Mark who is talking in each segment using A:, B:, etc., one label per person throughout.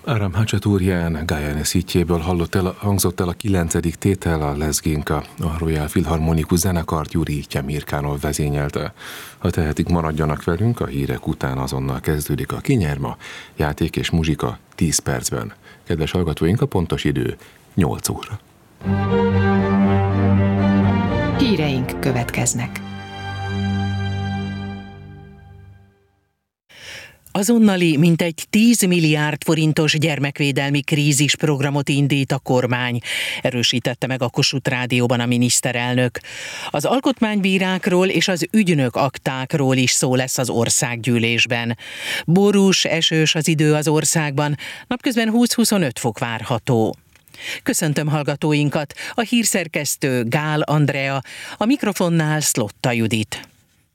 A: Aram Hachaturian Guyana szítjéből hangzott el a 9. tétel, a Lezginka, a Royal Philharmonikus zenekart Yuri Tyemirkánov vezényelte. Ha tehetik, maradjanak velünk, a hírek után azonnal kezdődik a Kinyerma, játék és muzsika 10 percben. Kedves hallgatóink, a pontos idő 8 óra.
B: Híreink következnek. Azonnali mintegy 10 milliárd forintos gyermekvédelmi krízisprogramot indít a kormány, erősítette meg a Kossuth Rádióban a miniszterelnök. Az alkotmánybírákról és az ügynök aktákról is szó lesz az országgyűlésben. Borús, esős az idő az országban, napközben 20-25 fok várható. Köszöntöm hallgatóinkat, a hírszerkesztő Gál Andrea, a mikrofonnál Szlotta Judit.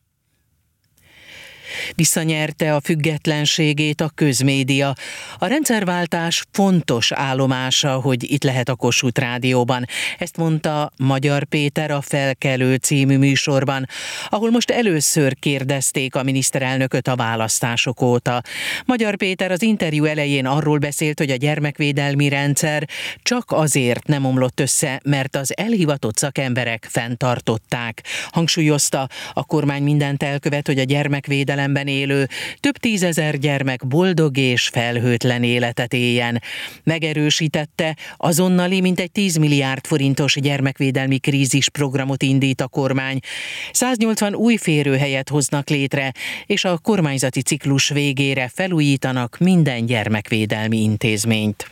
B: Visszanyerte a függetlenségét a közmédia. A rendszerváltás fontos állomása, hogy itt lehet a Kossuth Rádióban. Ezt mondta Magyar Péter a Felkelő című műsorban, ahol most először kérdezték a miniszterelnököt a választások óta. Magyar Péter az interjú elején arról beszélt, hogy a gyermekvédelmi rendszer csak azért nem omlott össze, mert az elhivatott szakemberek fenntartották. Hangsúlyozta, a kormány mindent elkövet, hogy a gyermekvédelemben élő több 10 000 gyermek boldog és felhőtlen életet éljen. Megerősítette, azonnali mintegy 10 milliárd forintos gyermekvédelmi krízisprogramot indít a kormány. 180 új férőhelyet hoznak létre, és a kormányzati ciklus végére felújítanak minden gyermekvédelmi intézményt.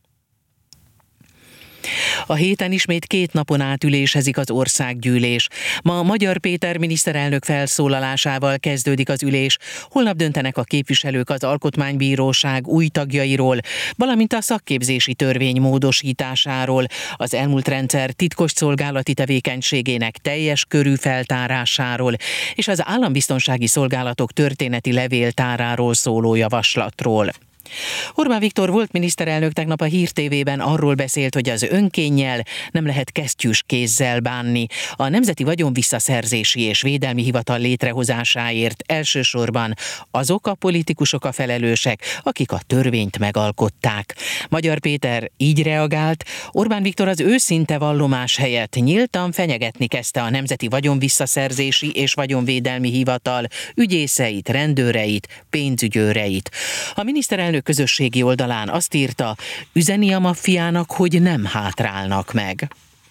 B: A héten ismét 2 napon át ülésezik az országgyűlés. Ma Magyar Péter miniszterelnök felszólalásával kezdődik az ülés. Holnap döntenek a képviselők az Alkotmánybíróság új tagjairól, valamint a szakképzési törvény módosításáról, az elmúlt rendszer titkosszolgálati tevékenységének teljes körű feltárásáról és az állambiztonsági szolgálatok történeti levéltáráról szóló javaslatról. Orbán Viktor volt miniszterelnök tegnap a Hír TV-ben arról beszélt, hogy az önkénnyel nem lehet kesztyűs kézzel bánni. A Nemzeti Vagyonvisszaszerzési és Védelmi Hivatal létrehozásáért elsősorban azok a politikusok a felelősek, akik a törvényt megalkották. Magyar Péter így reagált, Orbán Viktor az őszinte vallomás helyett nyíltan fenyegetni kezdte a Nemzeti Vagyonvisszaszerzési és Vagyonvédelmi Hivatal ügyészeit, rendőreit, pénzügyőreit. A miniszterelnök közösségi oldalán azt írta, üzeni a maffiának, hogy nem hátrálnak meg.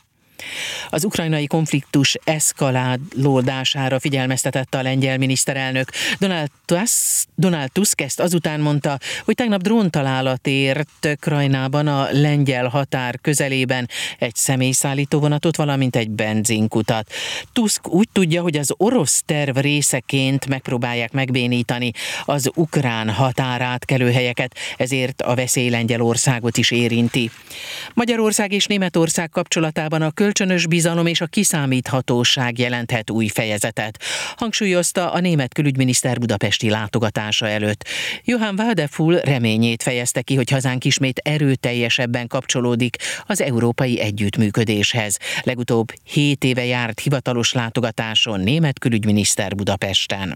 B: Az ukrajnai konfliktus eszkalálódására figyelmeztetett a lengyel miniszterelnök. Donald Tusk ezt azután mondta, hogy tegnap dróntalálat ért Krajnában a lengyel határ közelében egy személyszállító vonatot, valamint egy benzinkutat. Tusk úgy tudja, hogy az orosz terv részeként megpróbálják megbénítani az ukrán határátkelőhelyeket, ezért a veszély Lengyelországot is érinti. Magyarország és Németország kapcsolatában a kölcsönös bizalom és a kiszámíthatóság jelenthet új fejezetet, hangsúlyozta a német külügyminiszter budapesti látogatása előtt. Johann Wadefull reményét fejezte ki, hogy hazánk ismét erőteljesebben kapcsolódik az európai együttműködéshez. Legutóbb 7 éve járt hivatalos látogatáson német külügyminiszter Budapesten.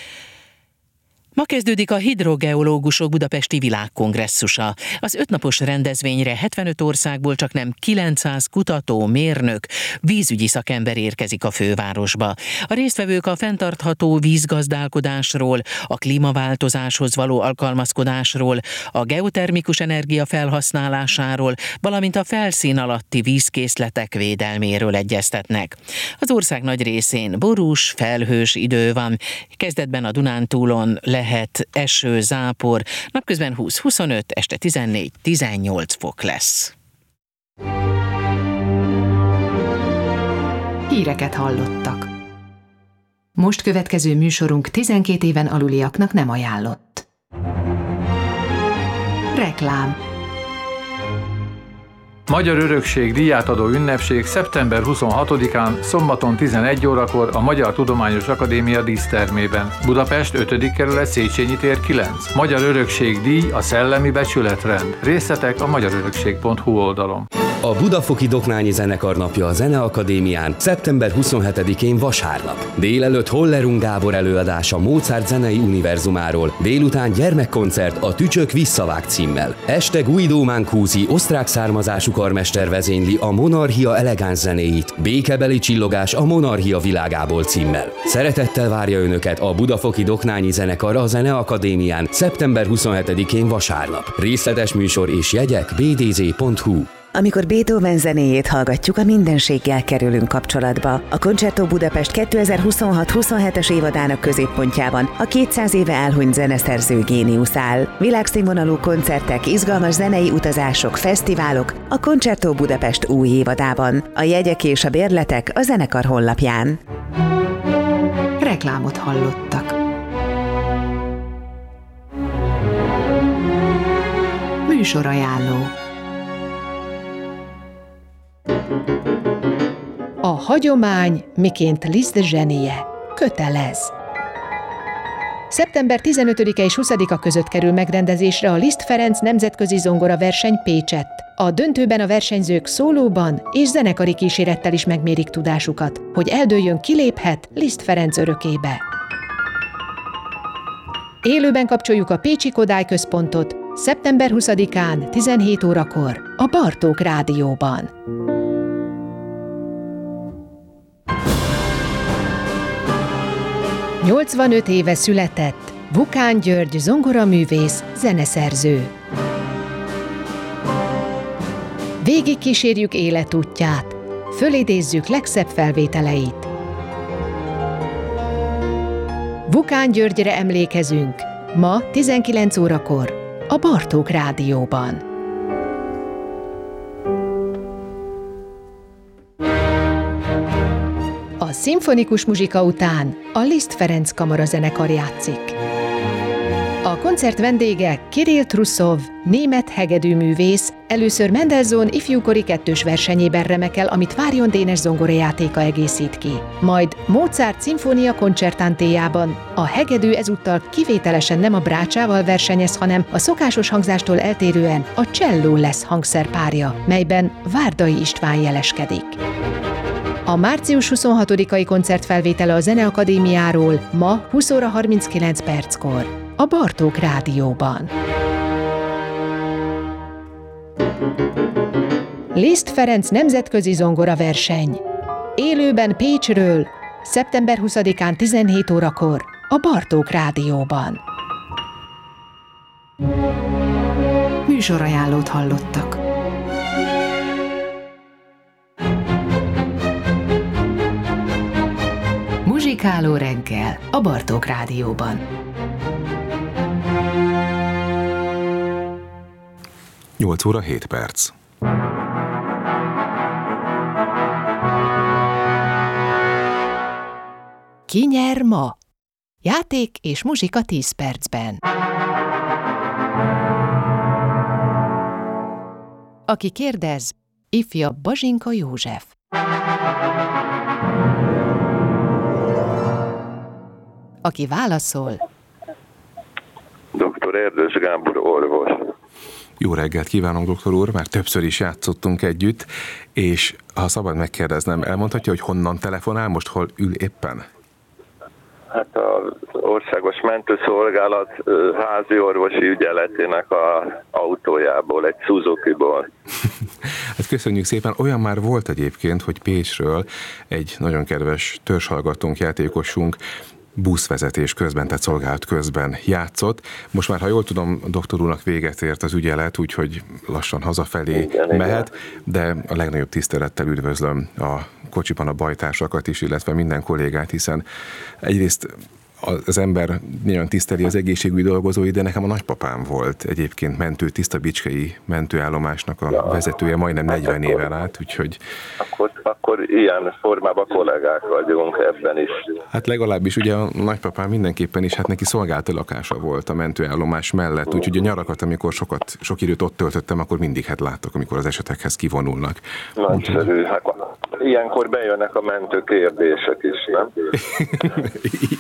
B: Ma kezdődik a hidrogeológusok budapesti világkongresszusa. Az 5 napos rendezvényre 75 országból csaknem 900 kutató, mérnök, vízügyi szakember érkezik a fővárosba. A résztvevők a fenntartható vízgazdálkodásról, a klímaváltozáshoz való alkalmazkodásról, a geotermikus energia felhasználásáról, valamint a felszín alatti vízkészletek védelméről egyeztetnek. Az ország nagy részén borús, felhős idő van. Kezdetben a Dunántúlon lehet eső, zápor, napközben 20-25, este 14-18 fok lesz.
C: Híreket hallottak. Most következő műsorunk 12 éven aluliaknak nem ajánlott. Reklám.
D: Magyar Örökség díjátadó ünnepség szeptember 26-án, szombaton 11 órakor a Magyar Tudományos Akadémia dísztermében. Budapest 5. kerület, Széchenyi tér 9. Magyar Örökség díj, a szellemi becsületrend. Részletek a magyarörökség.hu oldalon.
E: A Budafoki Doknányi Zenekar napja a Zeneakadémián szeptember 27-én vasárnap. Délelőtt Hollerung Gábor előadása Mozart zenei univerzumáról, délután gyermekkoncert a Tücsök visszavág címmel. Este Guido Mancusi osztrák származású karmester vezényli a Monarchia elegáns zenéit, Békebeli csillogás a Monarchia világából címmel. Szeretettel várja önöket a Budafoki Doknányi Zenekar a Zeneakadémián szeptember 27-én vasárnap. Részletes műsor és jegyek bdz.hu.
F: Amikor Beethoven zenéjét hallgatjuk, a mindenséggel kerülünk kapcsolatba. A Concerto Budapest 2026-27-es évadának középpontjában a 200 éve elhunyt zeneszerző géniusz áll. Világszínvonalú koncertek, izgalmas zenei utazások, fesztiválok a Concerto Budapest új évadában. A jegyek és a bérletek a zenekar honlapján.
C: Reklámot hallottak. Műsorajánló. A hagyomány, miként Liszt zsenie, kötelez. Szeptember 15-e és 20-a között kerül megrendezésre a Liszt Ferenc nemzetközi zongoraverseny Pécsett. A döntőben a versenyzők szólóban és zenekari kísérettel is megmérik tudásukat, hogy eldőljön, kiléphet Liszt Ferenc örökébe. Élőben kapcsoljuk a Pécsi Kodály Központot szeptember 20-án 17 órakor a Bartók Rádióban. – 85 éve született Vukán György zongoraművész, zeneszerző. Végig kísérjük életútját, fölidézzük legszebb felvételeit. Vukán Györgyre emlékezünk ma 19 órakor a Bartók Rádióban. A szimfonikus muzsika után a Liszt Ferenc kamarazenekar játszik. A koncert vendége Kirill Trussov, német hegedűművész, először Mendelssohn ifjúkori kettős versenyében remekel, amit Várjon Dénes zongorajátéka egészít ki. Majd Mozart szimfónia koncertantéjában a hegedű ezúttal kivételesen nem a brácsával versenyez, hanem a szokásos hangzástól eltérően a cselló lesz hangszerpárja, melyben Várdai István jeleskedik. A március 26-ai koncertfelvétele a Zeneakadémiáról ma 20 óra 39 perckor a Bartók Rádióban. Liszt Ferenc nemzetközi zongoraverseny. Élőben Pécsről, szeptember 20-án 17 órakor a Bartók Rádióban. Műsorajánlót hallottak. Muzsikáló reggel a Bartók Rádióban.
A: 8 óra 7 perc.
C: Ki nyer ma? Játék és muzsika 10 percben. Aki kérdez, ifjabb Bazsinka József. Aki válaszol,
G: Dr. Erdős Gábor orvos.
A: Jó reggelt kívánok, doktor úr, már többször is játszottunk együtt, és ha szabad megkérdeznem, elmondhatja, hogy honnan telefonál, most hol ül éppen?
G: Hát az Országos Mentőszolgálat házi orvosi ügyeletének az autójából, egy Suzuki-ból.
A: Hát köszönjük szépen. Olyan már volt egyébként, hogy Pécsről egy nagyon kedves törzshallgatónk, játékosunk buszvezetés közben, tehát szolgálat közben játszott. Most már, ha jól tudom, doktor úrnak véget ért az ügyelet, úgyhogy lassan hazafelé mehet, de a legnagyobb tisztelettel üdvözlöm a kocsiban a bajtársakat is, illetve minden kollégát, hiszen egyrészt az ember nagyon tiszteli az egészségügyi dolgozóit, de nekem a nagypapám volt egyébként tisztabicskei mentőállomásnak a vezetője majdnem 40 éven át, úgyhogy...
G: Akkor ilyen formában kollégák vagyunk ebben is.
A: Hát legalábbis ugye a nagypapám mindenképpen is, hát neki szolgálati lakása volt a mentőállomás mellett, úgyhogy a nyarakat, amikor sok időt ott töltöttem, akkor mindig láttok, amikor az esetekhez kivonulnak.
G: Nagyszerű, hát ilyenkor bejönnek a mentő kérdések is, nem?
A: Így van.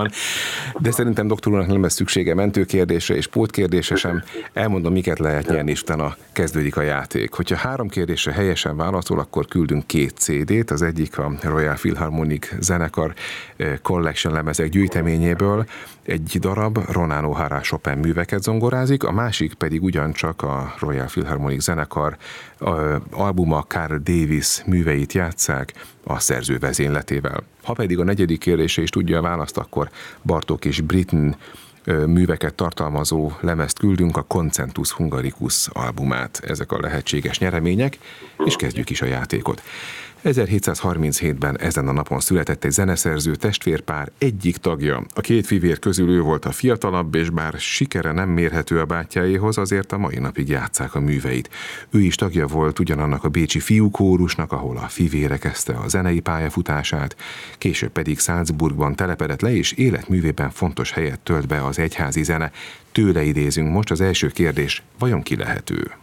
A: van. De szerintem doktor úrnak nem lesz szüksége mentőkérdésre és pótkérdésre sem. Elmondom, miket lehet nyerni, és utána kezdődik a játék. Hogyha 3 kérdésre helyesen válaszol, akkor küldünk 2 CD-t. Az egyik a Royal Philharmonic zenekar Collection lemezek gyűjteményéből egy darab Ronan O'Hara Chopin műveket zongorázik, a másik pedig ugyancsak a Royal Philharmonic zenekar albuma Carl Davis műveit játsszák a szerző vezényletével. Ha pedig a 4. kérdésre is tudja a választ, akkor Bartók és Britten műveket tartalmazó lemezt küldünk, a Concentus Hungaricus albumát. Ezek a lehetséges nyeremények, és kezdjük is a játékot. 1737-ben ezen a napon született egy zeneszerző testvérpár egyik tagja. A 2 fivér közül ő volt a fiatalabb, és bár sikere nem mérhető a bátyjáéhoz, azért a mai napig játsszák a műveit. Ő is tagja volt ugyanannak a bécsi fiúkórusnak, ahol a fivére kezdte a zenei pályafutását, később pedig Salzburgban telepedett le, és életművében fontos helyet tölt be az egyházi zene. Tőle idézünk most. Az első kérdés: vajon ki lehet ő?